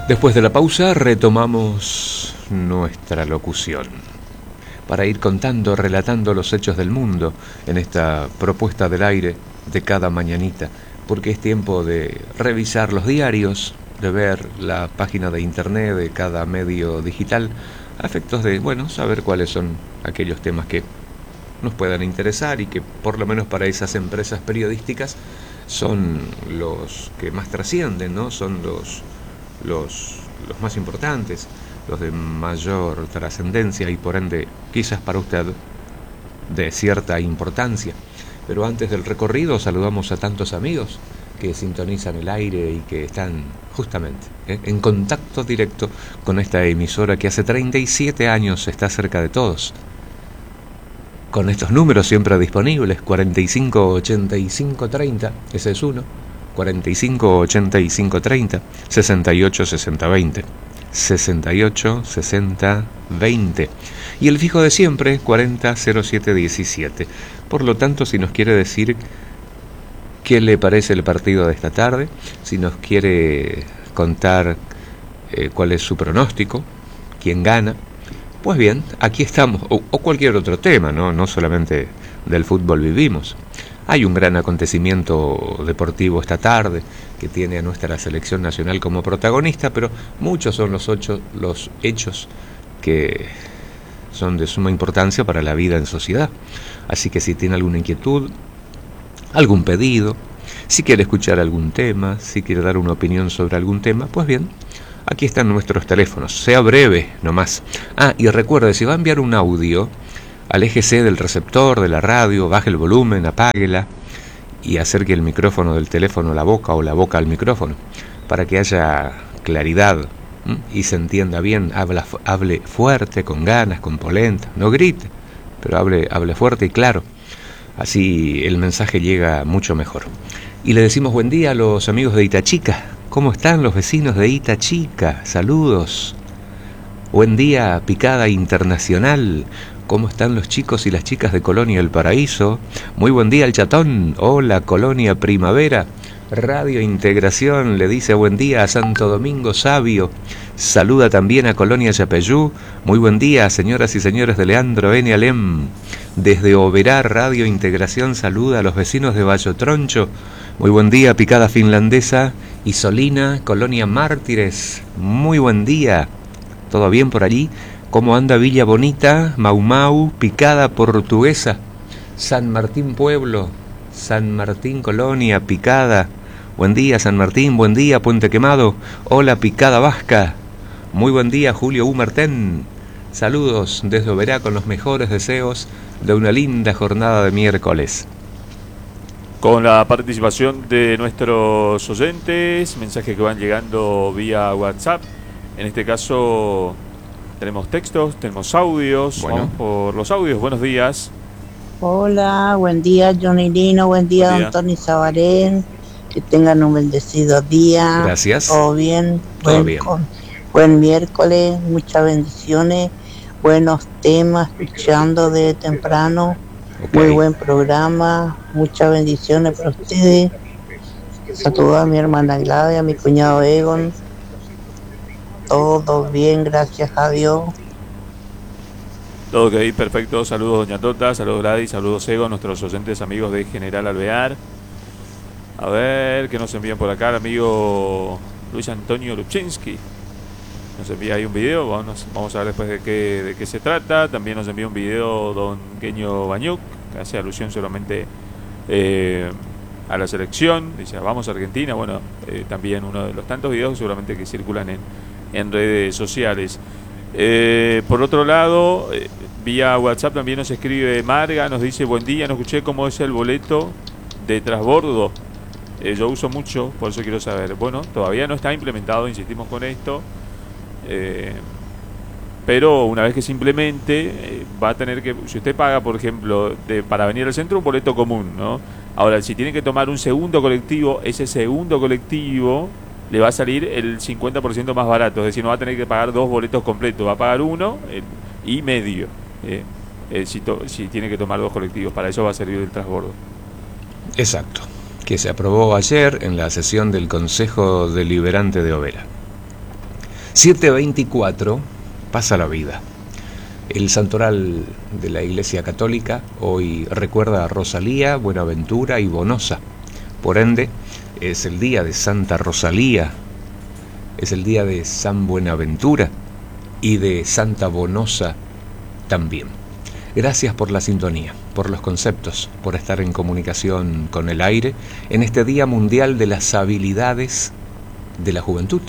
Después de la pausa retomamos nuestra locución para ir contando, relatando los hechos del mundo en esta propuesta del aire de cada mañanita, porque es tiempo de revisar los diarios, de ver la página de internet de cada medio digital, a efectos de, saber cuáles son aquellos temas que nos puedan interesar y que por lo menos para esas empresas periodísticas son los que más trascienden, ¿no? Son los más importantes, los de mayor trascendencia y por ende quizás para usted de cierta importancia. Pero antes del recorrido saludamos a tantos amigos que sintonizan el aire y que están justamente en contacto directo con esta emisora que hace 37 años está cerca de todos. Con estos números siempre disponibles, 45 85 30, ese es uno, 45 85 30, 68 60 20, 68 60 20, y el fijo de siempre, 40 07 17. Por lo tanto, si nos quiere decir qué le parece el partido de esta tarde, si nos quiere contar cuál es su pronóstico, quién gana, pues bien, aquí estamos, o cualquier otro tema, no solamente del fútbol vivimos. Hay un gran acontecimiento deportivo esta tarde que tiene a nuestra selección nacional como protagonista, pero muchos son los hechos que son de suma importancia para la vida en sociedad. Así que si tiene alguna inquietud, algún pedido, si quiere escuchar algún tema, si quiere dar una opinión sobre algún tema, pues bien, aquí están nuestros teléfonos, sea breve nomás. Y recuerde, si va a enviar un audio, aléjese del receptor de la radio, baje el volumen, apáguela y acerque el micrófono del teléfono a la boca o la boca al micrófono para que haya claridad y se entienda bien. Hable fuerte, con ganas, con polenta, no grite, pero hable fuerte y claro. Así el mensaje llega mucho mejor. Y le decimos buen día a los amigos de Itachica. ¿Cómo están los vecinos de Itachica? Saludos. Buen día, Picada Internacional. ¿Cómo están los chicos y las chicas de Colonia El Paraíso? Muy buen día, El Chatón. Hola, Colonia Primavera. Radio Integración le dice buen día a Santo Domingo Sabio. Saluda también a Colonia Yapeyú. Muy buen día, señoras y señores de Leandro N. Alem. Desde Oberá, Radio Integración saluda a los vecinos de Valle Troncho. Muy buen día, Picada Finlandesa. Isolina, Colonia Mártires. Muy buen día. ¿Todo bien por allí? ¿Cómo anda Villa Bonita, Mau Mau, Picada Portuguesa, San Martín Pueblo, San Martín Colonia, Picada? Buen día San Martín, buen día Puente Quemado. Hola Picada Vasca. Muy buen día Julio U. Martén. Saludos desde Oberá con los mejores deseos de una linda jornada de miércoles. Con la participación de nuestros oyentes, mensajes que van llegando vía WhatsApp. En este caso tenemos textos, tenemos audios. Bueno. Vamos por los audios. Buenos días. Hola, buen día Johnny Lino, buen día don Tony Zabarén. Que tengan un bendecido día. Gracias. Todo bien. Todo bien. Buen miércoles, muchas bendiciones, buenos temas, escuchando de temprano. Okay. Muy buen programa, muchas bendiciones para ustedes. Saludos a mi hermana Gladia, a mi cuñado Egon. Todo bien, gracias a Dios. Todo ok, perfecto. Saludos doña Tota, saludos Gladys, saludos Egon, nuestros oyentes amigos de General Alvear. A ver, ¿qué nos envían por acá el amigo Luis Antonio Lubchinsky? Nos envía ahí un video, vamos a ver después de qué se trata. También nos envía un video don Queño Bañuc, que hace alusión solamente a la selección. Dice, vamos a Argentina. Bueno, también uno de los tantos videos seguramente que circulan en redes sociales. Por otro lado, vía WhatsApp también nos escribe Marga, nos dice, buen día, no escuché cómo es el boleto de transbordo. Yo uso mucho, por eso quiero saber. Bueno, todavía no está implementado, insistimos con esto. Pero una vez que se implemente, va a tener que, si usted paga, por ejemplo, para venir al centro, un boleto común, ¿no? Ahora, si tiene que tomar un segundo colectivo, ese segundo colectivo le va a salir el 50% más barato. Es decir, no va a tener que pagar dos boletos completos, va a pagar uno y medio. Si tiene que tomar dos colectivos, para eso va a servir el transbordo. Exacto, que se aprobó ayer en la sesión del Consejo Deliberante de Oberá. 7:24, pasa la vida. El santoral de la Iglesia Católica hoy recuerda a Rosalía, Buenaventura y Bonosa. Por ende, es el día de Santa Rosalía, es el día de San Buenaventura y de Santa Bonosa también. Gracias por la sintonía, por los conceptos, por estar en comunicación con el aire en este Día Mundial de las Habilidades de la Juventud.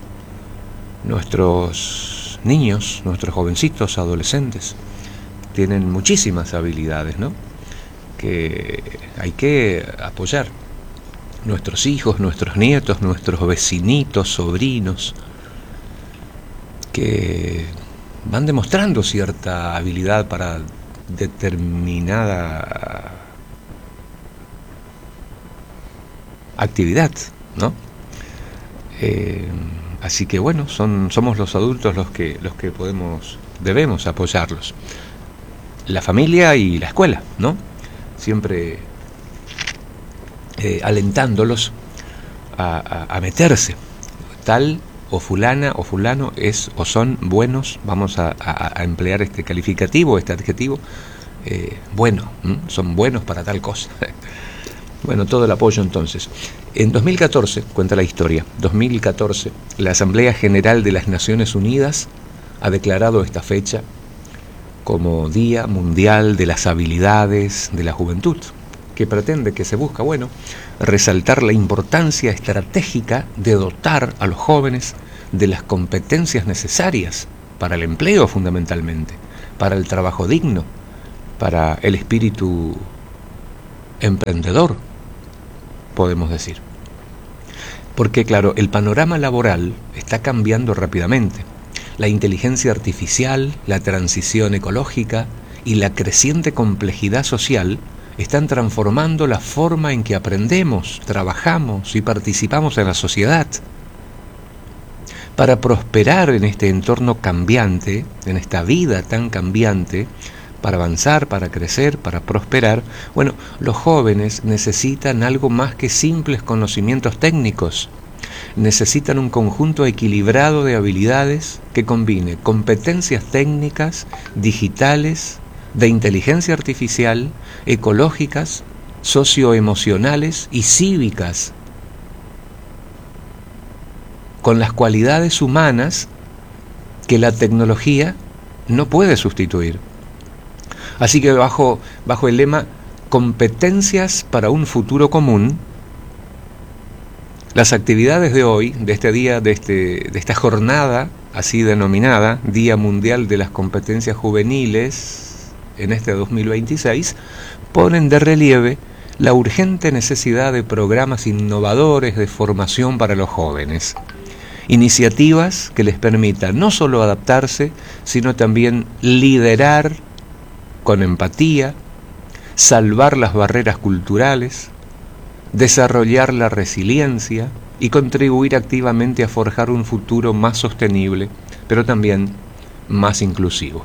Nuestros niños, nuestros jovencitos, adolescentes, tienen muchísimas habilidades, ¿no?, que hay que apoyar. Nuestros hijos, nuestros nietos, nuestros vecinitos, sobrinos, que van demostrando cierta habilidad para determinada actividad, ¿no? Así que bueno, somos los adultos los que debemos apoyarlos. La familia y la escuela, ¿no? Siempre alentándolos a meterse. Tal o fulana o fulano es o son buenos, vamos a emplear este calificativo, este adjetivo, bueno, son buenos para tal cosa. Bueno, todo el apoyo entonces. En 2014, cuenta la historia, 2014, la Asamblea General de las Naciones Unidas ha declarado esta fecha como Día Mundial de las Habilidades de la Juventud, que pretende, que se busca, bueno, resaltar la importancia estratégica de dotar a los jóvenes de las competencias necesarias para el empleo fundamentalmente, para el trabajo digno, para el espíritu emprendedor, podemos decir. Porque claro, el panorama laboral está cambiando rápidamente. La inteligencia artificial, la transición ecológica y la creciente complejidad social están transformando la forma en que aprendemos, trabajamos y participamos en la sociedad. Para prosperar en este entorno cambiante, en esta vida tan cambiante, para avanzar, para crecer, para prosperar, bueno, los jóvenes necesitan algo más que simples conocimientos técnicos. Necesitan un conjunto equilibrado de habilidades que combine competencias técnicas, digitales, de inteligencia artificial, ecológicas, socioemocionales y cívicas, con las cualidades humanas que la tecnología no puede sustituir. Así que bajo el lema competencias para un futuro común, las actividades de hoy, de este día, de esta jornada así denominada Día Mundial de las Competencias Juveniles en este 2026, ponen de relieve la urgente necesidad de programas innovadores de formación para los jóvenes. Iniciativas que les permitan no solo adaptarse, sino también liderar con empatía, salvar las barreras culturales, desarrollar la resiliencia y contribuir activamente a forjar un futuro más sostenible, pero también más inclusivo.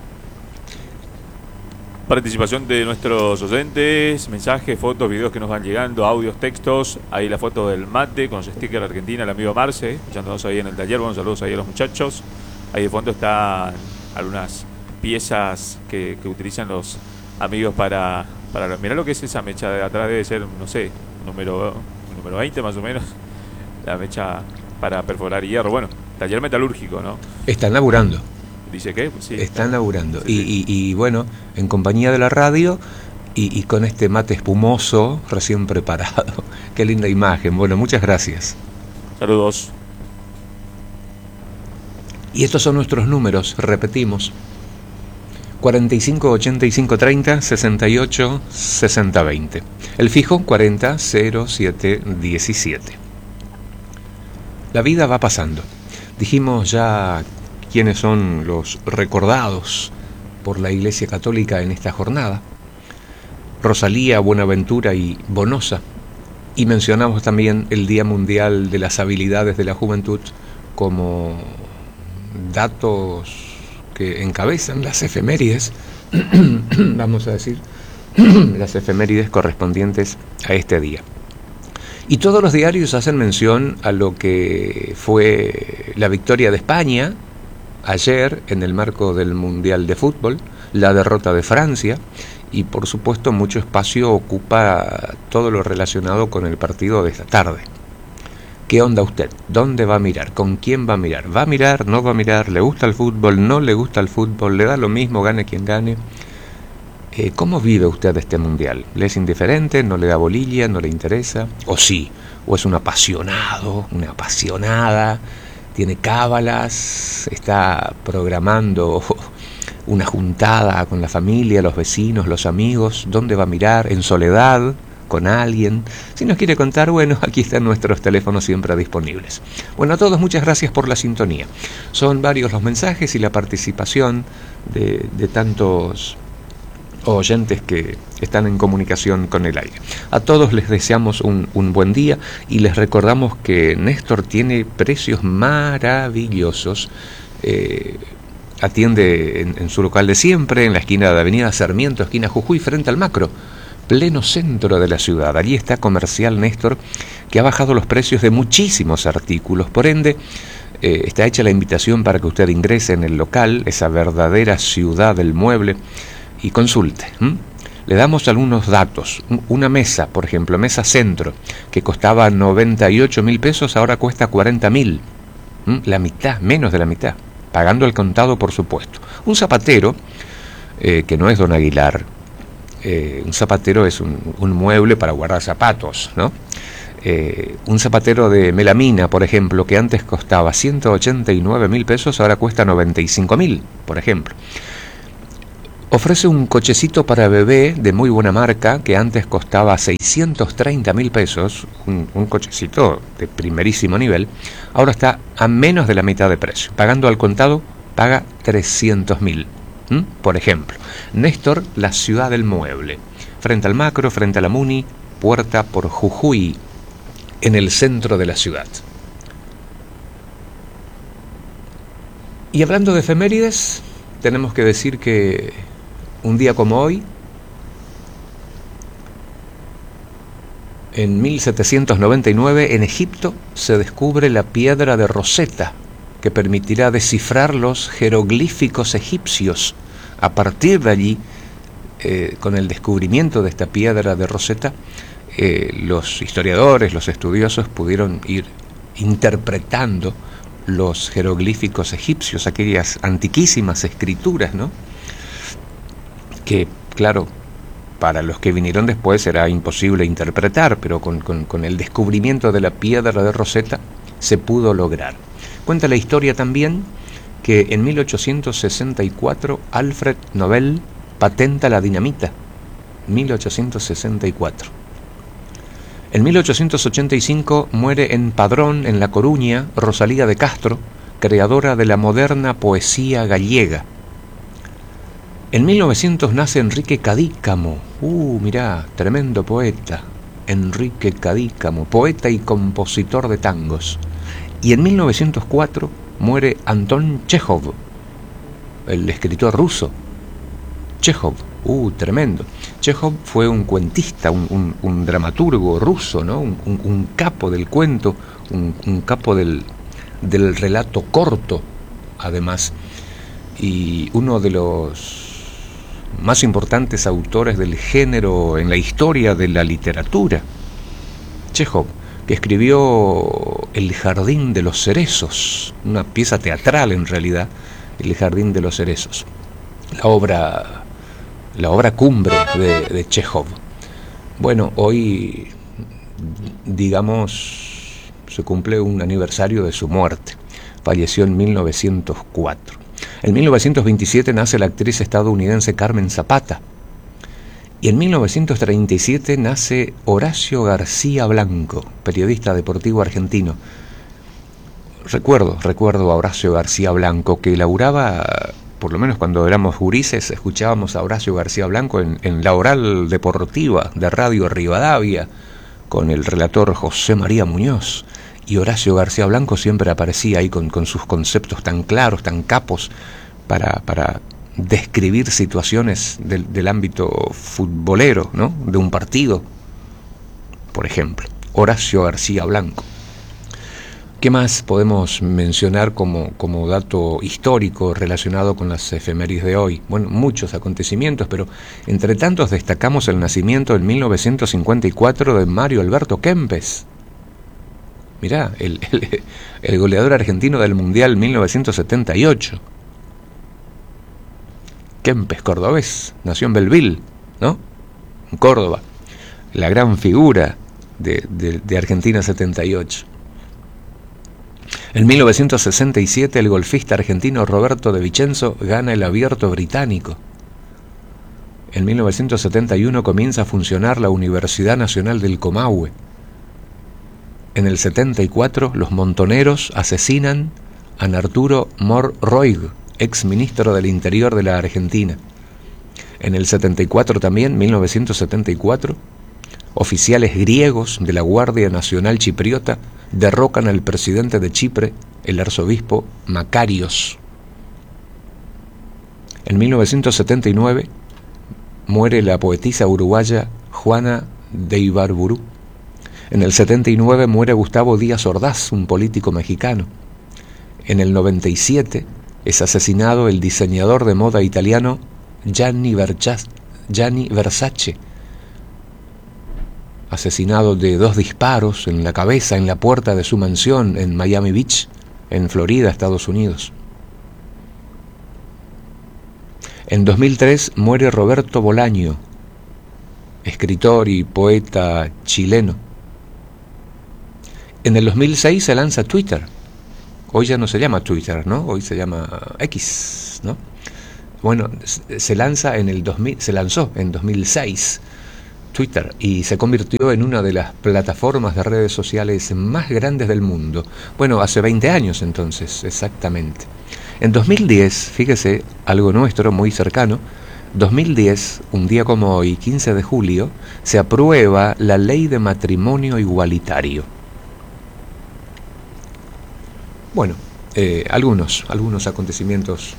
Participación de nuestros oyentes, mensajes, fotos, videos que nos van llegando, audios, textos. Ahí la foto del mate con su sticker Argentina, el amigo Marce, escuchándonos ahí en el taller. Buenos saludos ahí a los muchachos. Ahí de fondo están algunas piezas que utilizan los amigos para mirá lo que es esa mecha de atrás, debe ser, no sé, número 20 más o menos, la mecha para perforar hierro. Bueno, taller metalúrgico, ¿no? Están laburando. ¿Dice qué? Pues sí. Están laburando. Sí. Y bueno, en compañía de la radio y con este mate espumoso recién preparado. Qué linda imagen. Bueno, muchas gracias. Saludos. Y estos son nuestros números, repetimos. 45 85 30 68 60 20. El fijo 40 07 17. La vida va pasando. Dijimos ya quiénes son los recordados por la Iglesia Católica en esta jornada. Rosalía, Buenaventura y Bonosa. Y mencionamos también el Día Mundial de las Habilidades de la Juventud como datos que encabezan las efemérides, vamos a decir, las efemérides correspondientes a este día. Y todos los diarios hacen mención a lo que fue la victoria de España ayer en el marco del Mundial de Fútbol, la derrota de Francia y por supuesto mucho espacio ocupa todo lo relacionado con el partido de esta tarde. ¿Qué onda usted? ¿Dónde va a mirar? ¿Con quién va a mirar? ¿Va a mirar? ¿No va a mirar? ¿Le gusta el fútbol? ¿No le gusta el fútbol? ¿Le da lo mismo? ¿Gane quien gane? ¿Cómo vive usted este mundial? ¿Le es indiferente? ¿No le da bolilla? ¿No le interesa? ¿O sí? ¿O es un apasionado? ¿Una apasionada? ¿Tiene cábalas? ¿Está programando una juntada con la familia, los vecinos, los amigos? ¿Dónde va a mirar? ¿En soledad? ¿Con alguien? Si nos quiere contar, bueno, aquí están nuestros teléfonos siempre disponibles. Bueno, a todos muchas gracias por la sintonía. Son varios los mensajes y la participación de tantos oyentes que están en comunicación con el aire. A todos les deseamos un buen día y les recordamos que Néstor tiene precios maravillosos. Atiende en su local de siempre, en la esquina de Avenida Sarmiento, esquina Jujuy, frente al Macro, pleno centro de la ciudad. Allí está Comercial Néstor, que ha bajado los precios de muchísimos artículos. Por ende, está hecha la invitación para que usted ingrese en el local, esa verdadera ciudad del mueble, y consulte. Le damos algunos datos. Una mesa, por ejemplo, mesa centro, que costaba 98.000 pesos, ahora cuesta 40.000. La mitad, menos de la mitad, pagando el contado, por supuesto. Un zapatero, que no es Don Aguilar, un zapatero es un mueble para guardar zapatos, ¿no? Un zapatero de melamina, por ejemplo, que antes costaba 189.000 pesos, ahora cuesta 95.000, por ejemplo. Ofrece un cochecito para bebé de muy buena marca, que antes costaba 630.000 pesos, un cochecito de primerísimo nivel, ahora está a menos de la mitad de precio. Pagando al contado, paga 300.000. Por ejemplo, Néstor, la ciudad del mueble, frente al Macro, frente a la Muni, puerta por Jujuy, en el centro de la ciudad. Y hablando de efemérides, tenemos que decir que un día como hoy, en 1799, en Egipto se descubre la piedra de Rosetta, que permitirá descifrar los jeroglíficos egipcios. A partir de allí, con el descubrimiento de esta piedra de Rosetta, los historiadores, los estudiosos pudieron ir interpretando los jeroglíficos egipcios, aquellas antiquísimas escrituras, ¿no? Que, claro, para los que vinieron después era imposible interpretar, pero con el descubrimiento de la piedra de Rosetta se pudo lograr. Cuenta la historia también que en 1864 Alfred Nobel patenta la dinamita. 1864. En 1885 muere en Padrón, en La Coruña, Rosalía de Castro, creadora de la moderna poesía gallega. En 1900 nace Enrique Cadícamo. Mirá, tremendo poeta. Enrique Cadícamo, poeta y compositor de tangos. Y en 1904 muere Anton Chejov, el escritor ruso. Chejov, tremendo. Chejov fue un cuentista, un dramaturgo ruso, ¿no? Un capo del cuento, un capo del relato corto, además. Y uno de los más importantes autores del género en la historia de la literatura. Chejov, que escribió El Jardín de los Cerezos, una pieza teatral en realidad, El Jardín de los Cerezos, la obra cumbre de Chejov. Bueno, hoy, digamos, se cumple un aniversario de su muerte. Falleció en 1904. En 1927 nace la actriz estadounidense Carmen Zapata. Y en 1937 nace Horacio García Blanco, periodista deportivo argentino. Recuerdo a Horacio García Blanco, que laburaba, por lo menos cuando éramos gurises, escuchábamos a Horacio García Blanco en la oral deportiva de Radio Rivadavia, con el relator José María Muñoz. Y Horacio García Blanco siempre aparecía ahí con sus conceptos tan claros, tan capos, para describir situaciones del ámbito futbolero, ¿no? De un partido, por ejemplo. Horacio García Blanco. ¿Qué más podemos mencionar como dato histórico relacionado con las efemérides de hoy? Bueno, muchos acontecimientos, pero entre tantos destacamos el nacimiento en 1954 de Mario Alberto Kempes. Mirá, el goleador argentino del Mundial 1978. Kempes, cordobés, nació en Belleville, ¿no? En Córdoba. La gran figura de Argentina 78. En 1967 el golfista argentino Roberto de Vicenzo gana el Abierto británico. En 1971 comienza a funcionar la Universidad Nacional del Comahue. En el 74 los montoneros asesinan a Arturo Mor Roig, ex ministro del Interior de la Argentina. En el 74 también, 1974, oficiales griegos de la Guardia Nacional Chipriota derrocan al presidente de Chipre, el arzobispo Macarios. En 1979 muere la poetisa uruguaya Juana de Ibarburu. En el 79 muere Gustavo Díaz Ordaz, un político mexicano. En el 97 es asesinado el diseñador de moda italiano Gianni Versace, asesinado de 2 disparos en la cabeza en la puerta de su mansión en Miami Beach, en Florida, Estados Unidos. En 2003 muere Roberto Bolaño, escritor y poeta chileno. En el 2006 se lanza Twitter. Hoy ya no se llama Twitter, ¿no? Hoy se llama X, ¿no? Bueno, se lanzó en 2006 Twitter y se convirtió en una de las plataformas de redes sociales más grandes del mundo. Bueno, hace 20 años entonces, exactamente. En 2010, fíjese, algo nuestro muy cercano, 2010, un día como hoy, 15 de julio, se aprueba la ley de matrimonio igualitario. Bueno, algunos acontecimientos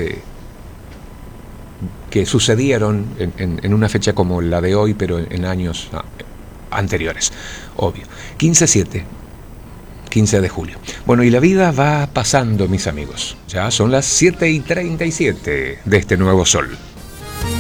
que sucedieron en una fecha como la de hoy, pero en años anteriores, obvio. 15 de julio. Bueno, y la vida va pasando, mis amigos. Ya son las 7:37 de este nuevo sol.